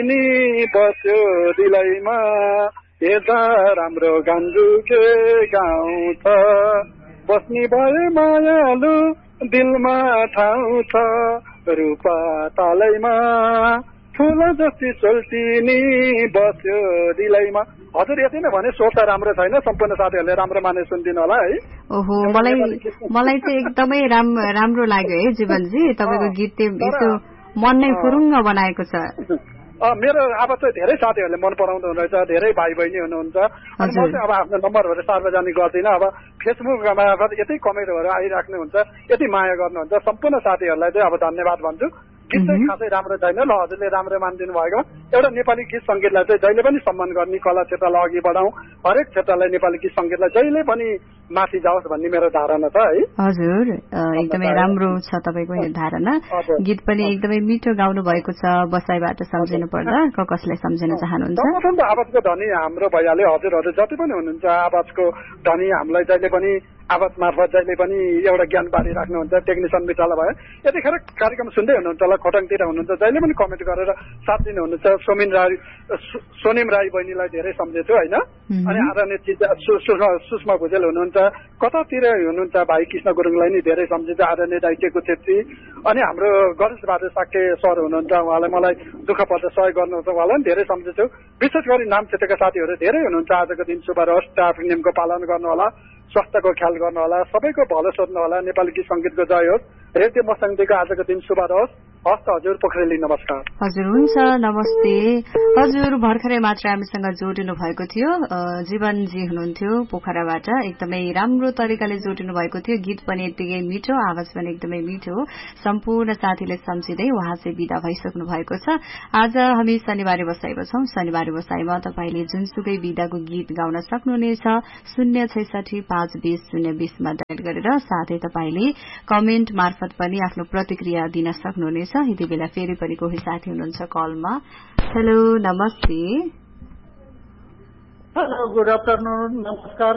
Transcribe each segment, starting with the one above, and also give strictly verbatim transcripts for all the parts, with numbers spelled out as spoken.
नि बस्यो दिलैमा हेर्दा राम्रो गान्जुके गाउँ छ बस्ने भए मायालु दिलमा ठाउँ छ रूपा तालैमा फुल जस्तै चल्टिनी बस्यो दिलैमा। हजुर यति नै भने स्वर त राम्रो छैन, सम्पूर्ण साथीहरूले राम्रो माने सुनिदिनु होला है। ओहो मलाई मलाई चाहिँ एकदमै राम्रो लाग्यो है जीवनजी, तपाईँको गीत यसो मन नै फुरुङ्ग बनाएको छ। मेरो अब चाहिँ धेरै साथीहरूले मन पराउँदो हुनुहुन्छ, धेरै भाइ बहिनी हुनुहुन्छ। अनि म चाहिँ अब आफ्नो नम्बरहरू सार्वजनिक गर्दिनँ। अब फेसबुकमा मार्फत यति कमेन्टहरू आइराख्नुहुन्छ, यति माया गर्नुहुन्छ, सम्पूर्ण साथीहरूलाई चाहिँ अब धन्यवाद भन्छु। गीत चाहिँ खासै राम्रो छैन, ल हजुरले राम्रो मानिदिनु भएको। एउटा नेपाली गीत सङ्गीतलाई चाहिँ जहिले पनि सम्मान गर्ने, कला क्षेत्रलाई अघि बढाउँ, हरेक क्षेत्रलाई नेपाली गीत सङ्गीतलाई जहिले पनि माथि जाओस् भन्ने मेरो धारणा छ है। हजुर एकदमै राम्रो छ तपाईँको यो धारणा। गीत पनि एकदमै मिठो गाउनु भएको छ। बसाइबाट सम्झिनु पर्दा क कसलाई सम्झिन चाहनुहुन्छ? आवाजको धनी हाम्रो भइहाल्यो, हजुरहरू जति पनि हुनुहुन्छ आवाजको धनी हामीलाई जहिले पनि आवाज मार्फत जहिले पनि एउटा ज्ञान बाँडिराख्नुहुन्छ। टेक्निसियन मित्रालाई भयो, यतिखेर कार्यक्रम सुन्दै हुनुहुन्छ होला, खोटाङतिर हुनुहुन्छ, जहिले पनि कमेन्ट गरेर साथ दिनुहुन्छ। सोमिन राई सोनिम राई बहिनीलाई धेरै सम्झेछु होइन। अनि आदरणीय सुषमा भुजेल हुनुहुन्छ, कतातिर हुनुहुन्छ भाइ कृष्ण गुरुङलाई नि धेरै सम्झेछु। आदरणीय दाइ टेकु छेत्री अनि हाम्रो गणेश बहादुर साक्य सर हुनुहुन्छ, उहाँलाई मलाई दुःख पर्दा सहयोग गर्नुहुन्छ, उहाँलाई पनि धेरै सम्झेछु। विशेष गरी नाम क्षेत्रका साथीहरू धेरै हुनुहुन्छ। आजको दिन शुभ रहोस्, स्टाफ नियमको पालन गर्नुहोला, स्वास्थ्यको ख्याल गर्नुहोला, सबैको भलो सोध्नुहोला, नेपाली गीत सङ्गीतको जय होस्। रेडियो मसँगदेखिको आजको दिन शुभ रहोस्। हस्त हजुर पोखरेली, नमस्कार। हजुर हुन्छ, नमस्ते। हजुर भर्खरै मात्र हामीसँग जोडिनु भएको थियो, जीवनजी हुनुहुन्थ्यो पोखराबाट। एकदमै राम्रो तरिकाले जोडिनु भएको थियो। गीत पनि यत्तिकै मिठो, आवाज पनि एकदमै मिठो। सम्पूर्ण साथीले सम्झिँदै उहाँ चाहिँ विदा भइसक्नु भएको छ। आज हामी शनिबारे बसाइमा छौं। शनिबारे बसाइमा तपाईँले जुनसुकै विदाको गीत गाउन सक्नुहुनेछ। शून्य छैसठी पाँच बीस शून्य बीसमा डायल गरेर, साथै तपाईँले कमेन्ट मार्फत पनि आफ्नो प्रतिक्रिया दिन सक्नुहुनेछ। यति बेला फेरि पनि कोही साथी हुनुहुन्छ कलमा। हेलो नमस्ते। हेलो गुड आफ्टरनुन, नमस्कार।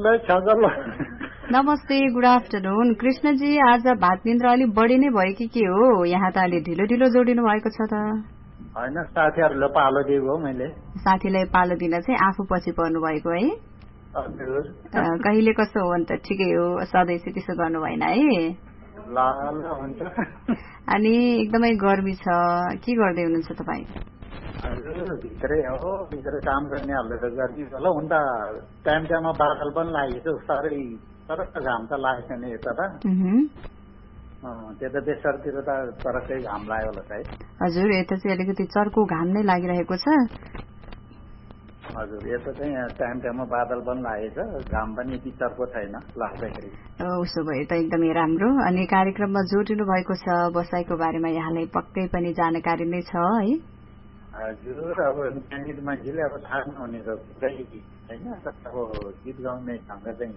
नमस्ते गुड आफ्टरनुन। कृष्णजी आज भात निन्द्र अलिक बढी नै भयो कि के हो? यहाँ त अलि ढिलो ढिलो जोडिनु भएको छ त। होइन साथीहरूलाई पालो दिएको मैले। साथीलाई पालो दिन चाहिँ आफू पछि पर्नु भएको है? हजुर। कहिले कस्तो हो अन्त? ठिकै हो, सधैँ चाहिँ त्यसो गर्नु भएन है? हुन्छ। अनि एकदमै गर्मी छ, के गर्दै हुनुहुन्छ तपाईँ? भित्रै हो, भित्र काम गर्नेहरूले त गर्मी होला। हुन त टाइम टाइममा बादल पनि लागेको छ, साह्रै तर घाम त लागेको छैन यता त। त्यता देशहरूतिर त तरकै घाम लाग्यो होला सायद। हजुर यता चाहिँ अलिकति चर्को घाम नै लागिरहेको छ। हजुर यता चाहिँ टाइम टाइममा बादल पनि लागेको छ, घाम पनि यति चर्को छैन लाग्दाखेरि। उसो भए त एकदमै राम्रो। अनि कार्यक्रममा जोडिनु भएको छ, बसाइको बारेमा यहाँलाई पक्कै पनि जानकारी नै छ है? हजुर अब नानीको मान्छेले अब थाहा नहुने त होइन, अब गीत गाउने ढङ्ग चाहिँ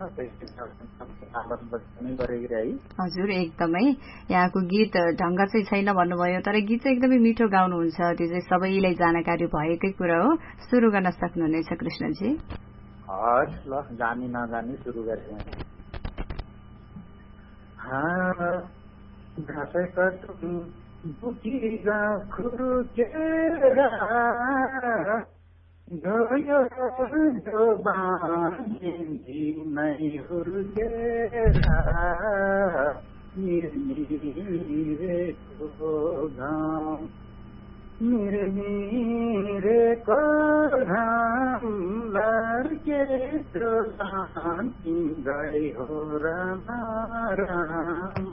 हजुर एकदमै। यहाँको गीत ढङ्ग चाहिँ छैन भन्नुभयो, तर गीत चाहिँ एकदमै मिठो गाउनुहुन्छ। त्यो चाहिँ सबैलाई जानकारी भएकै कुरा हो। सुरु गर्न सक्नुहुनेछ कृष्णजी। हस् ल, जानी नजानी सुरु गरेँ। गयो जो बाँधी नै हुर्केरा मिरेको घाम मिरेको घाम लर्के जो शान्ति गयो राम राम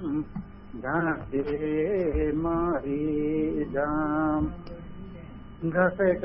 घाँसे मरि जाम।